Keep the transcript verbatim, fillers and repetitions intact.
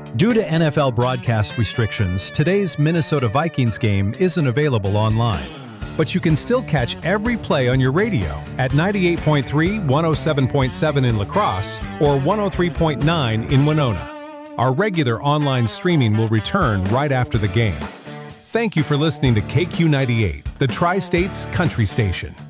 Due to N F L broadcast restrictions, today's Minnesota Vikings game isn't available online. But you can still catch every play on your radio at ninety-eight point three, one oh seven point seven in La Crosse or one oh three point nine in Winona. Our regular online streaming will return right after the game. Thank you for listening to K Q ninety-eight, the Tri-State's country station.